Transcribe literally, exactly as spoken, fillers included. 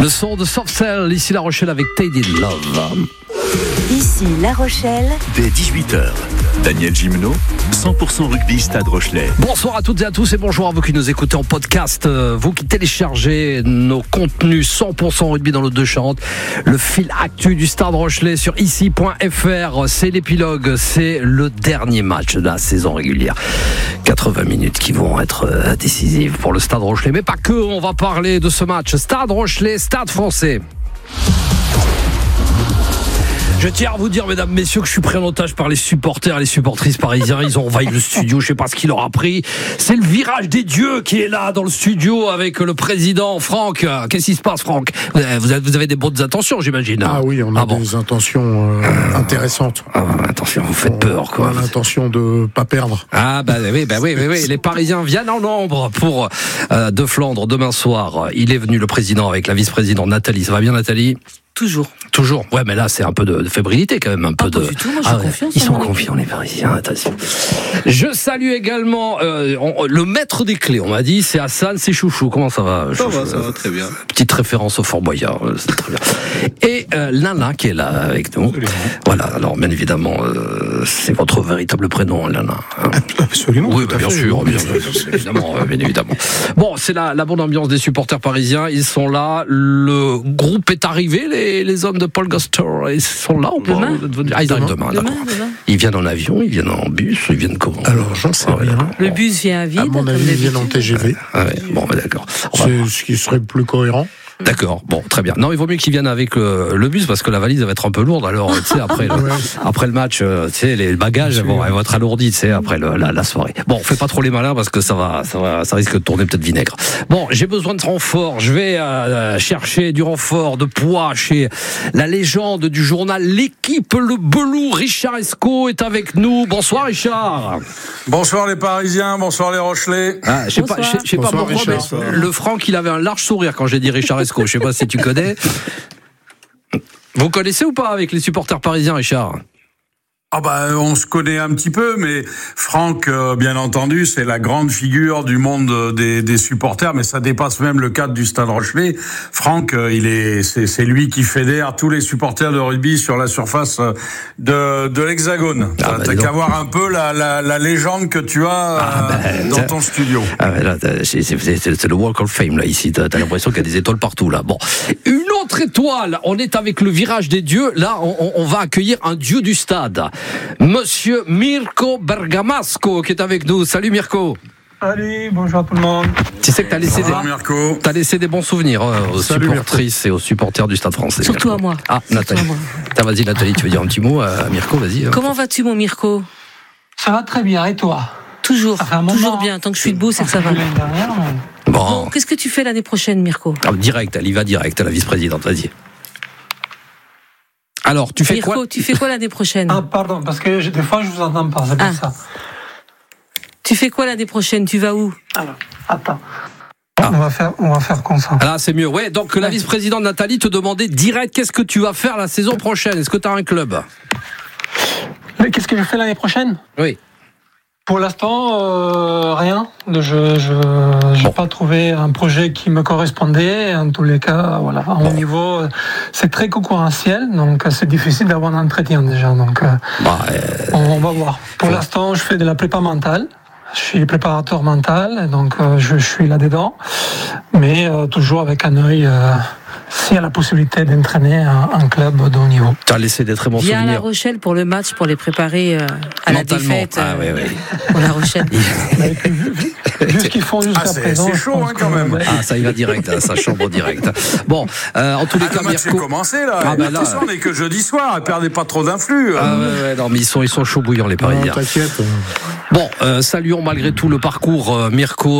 Le son de Soft Cell, ici La Rochelle avec Teddy Love. Ici La Rochelle. Dès dix-huit heures, Daniel Gimeno, cent pour cent rugby Stade Rochelais. Bonsoir à toutes et à tous et bonjour à vous qui nous écoutez en podcast, vous qui téléchargez nos contenus cent pour cent rugby dans le Deux-Charentes, le fil actu du Stade Rochelais sur ici point f r, c'est l'épilogue, c'est le dernier match de la saison régulière. quatre-vingts minutes qui vont être décisives pour le Stade Rochelais, mais pas que, on va parler de ce match. Stade Rochelais, Stade Français. Je tiens à vous dire, mesdames, messieurs, que je suis pris en otage par les supporters et les supportrices parisiens. Ils ont envahi le studio, je sais pas ce qu'il leur a pris. C'est le virage des dieux qui est là dans le studio avec le président Franck. Qu'est-ce qui se passe, Franck ? Vous avez, vous avez des bonnes intentions, j'imagine. Ah oui, on a ah bon. des intentions euh, euh, intéressantes. Ah, attention, vous faites peur, quoi. On a l'intention de pas perdre. Ah bah oui, bah oui, bah oui. Les Parisiens viennent en nombre pour euh, de Flandre demain soir. Il est venu, le président, avec la vice-présidente Nathalie. Ça va bien, Nathalie ? Toujours. Toujours. Ouais, mais là, c'est un peu de, de fébrilité quand même, un peu ah, de. Pas du tout. Moi, j'ai ah, confiance. Ils sont en confiants, les Parisiens. Attention. Je salue également euh, on, le maître des clés. On m'a dit, c'est Hassan, c'est Chouchou. Comment ça va ? Ça Chouchou, va, ça va très bien. Petite référence au Fort Boyard, c'est très bien. Et euh, Lana qui est là avec nous. Absolument. Voilà. Alors, bien évidemment, euh, c'est votre véritable prénom, Lana. Hein. Absolument. Oui, bah, bien sûr, bien, bien, évidemment, bien évidemment. Bon, c'est la, la bonne ambiance des supporters parisiens. Ils sont là. Le groupe est arrivé. Les, les hommes de Paul Goster, ils sont là ou pas ? Demain. Ah, ils arrivent demain, demain, d'accord. demain. Ils viennent en avion, ils viennent en bus, ils viennent comment ? Alors, j'en sais ah, ouais, rien. Le bus vient à vide. À mon avis, ils viennent en T G V. Ah ouais, bon, bah, d'accord. On va... C'est ce qui serait plus cohérent. D'accord, bon, très bien. Non, il vaut mieux qu'ils viennent avec le, le bus parce que la valise va être un peu lourde. Alors, tu sais, après, le, ouais. après le match, tu sais, les bagages vont, elles vont être alourdis, tu sais, après le, la, la soirée. Bon, fais pas trop les malins parce que ça va, ça va, ça risque de tourner peut-être vinaigre. Bon, j'ai besoin de renfort. Je vais euh, chercher du renfort de poids chez la légende du journal L'équipe, le Belou. Richard Escaut est avec nous. Bonsoir, Richard. Bonsoir les Parisiens, bonsoir les Rochelais. Ah, je sais pas, je sais- je sais pas Bonsoir, pourquoi, Richard. mais le Franck, il avait un large sourire quand j'ai dit Richard Escaut. Je sais pas si tu connais. Vous connaissez ou pas avec les supporters parisiens, Richard ? Ah bah on se connaît un petit peu, mais Franck, euh, bien entendu, c'est la grande figure du monde des, des supporters, mais ça dépasse même le cadre du Stade Rochelais. Franck, euh, il est, c'est, c'est lui qui fédère tous les supporters de rugby sur la surface de, de l'Hexagone. Ah bah, T'as dis qu'à donc. voir un peu la, la, la légende que tu as Ah euh, bah, dans tiens. ton studio. Ah ouais, là, c'est, c'est, c'est, c'est le Walk of Fame là ici. T'as, t'as l'impression qu'il y a des étoiles partout là. Bon, une autre étoile. On est avec le virage des dieux. Là, on, on va accueillir un dieu du stade, Monsieur Mirko Bergamasco, qui est avec nous. Salut Mirko. Salut, bonjour à tout le monde. Tu sais que t'as laissé, Bonjour des, Mirko. t'as laissé des bons souvenirs euh, aux Salut, supportrices et aux supporters du Stade Français. Surtout Mirko. à moi. Ah, Surtout Nathalie. à moi. T'as, vas-y Nathalie, tu veux dire un petit mot à Mirko, vas-y. hein. Comment vas-tu, mon Mirko ? Ça va très bien, et toi ? Toujours, Ça fait un moment, toujours hein. bien. Tant que je suis debout, c'est que ça va. L'année dernière, mais... Bon, Bon, qu'est-ce que tu fais l'année prochaine, Mirko ? Ah, direct, elle y va direct, la vice-présidente, vas-y. Alors, tu fais Mirko, quoi ? tu fais quoi l'année prochaine ? Ah, pardon, parce que je- des fois, je vous entends pas, c'est pour Ah. ça. Tu fais quoi l'année prochaine ? Tu vas où ? Alors, attends. On va faire, on va faire comme ça. Ah là, c'est mieux. Ouais, donc la vice-présidente Nathalie te demandait direct qu'est-ce que tu vas faire la saison prochaine. Est-ce que tu as un club ? Mais qu'est-ce que je fais l'année prochaine ? Oui. Pour l'instant, euh, rien. Je je j'ai Bon. pas trouvé un projet qui me correspondait. En tous les cas, voilà. À mon niveau, euh, c'est très concurrentiel, donc euh, c'est difficile d'avoir un entretien déjà. Donc, euh, Bah, euh, on, on va voir. Pour Bon. l'instant, je fais de la prépa mentale. Je suis préparateur mental, donc euh, je, je suis là-dedans. Mais euh, toujours avec un œil, euh, s'il y a la possibilité d'entraîner un, un club de haut niveau. tu as laissé des très bons Viens à La souvenirs. Rochelle pour le match, pour les préparer euh, à la Mentalement. défaite. Ah, euh, oui, oui. Pour La Rochelle. Mais puis, vu, vu ce qu'ils font jusqu'à Ah, c'est- présent, c'est je chaud, pense hein, quand que, même. ouais, Ah, ça y va direct, hein, ça chambre direct. Bon, euh, en tous les Ah, cas, le match est Mirko. commencé là. Ah, bah, là, Tout ça, on n'est que jeudi soir. Perdez pas trop d'influx. Ah, ouais, ouais, non, mais ils sont, ils sont chauds bouillants, les Non, Parisiens. t'inquiète. Bon, euh, saluons malgré tout le parcours, euh, Mirko.